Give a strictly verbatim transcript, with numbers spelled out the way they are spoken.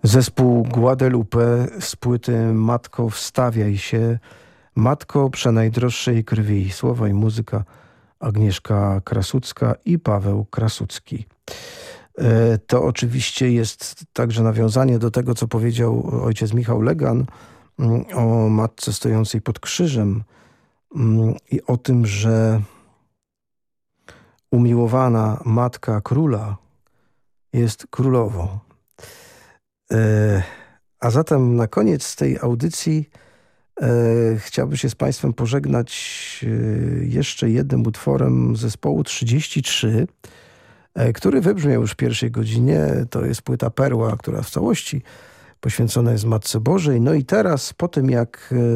Zespół Guadalupe z płyty Matko wstawiaj się. Matko przenajdroższej krwi. Słowa i muzyka Agnieszka Krasucka i Paweł Krasucki. To oczywiście jest także nawiązanie do tego, co powiedział ojciec Michał Legan o matce stojącej pod krzyżem i o tym, że umiłowana matka króla jest królową. A zatem na koniec tej audycji chciałbym się z Państwem pożegnać jeszcze jednym utworem zespołu trzydzieści trzy, który wybrzmiał już w pierwszej godzinie. To jest płyta Perła, która w całości poświęcona jest Matce Bożej. No i teraz, po tym jak